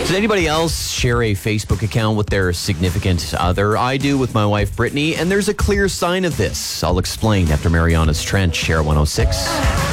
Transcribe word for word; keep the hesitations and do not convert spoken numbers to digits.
Does anybody else share a Facebook account with their significant other? I do with my wife, Brittany, and there's a clear sign of this. I'll explain after Mariana's Trench, Share one oh six.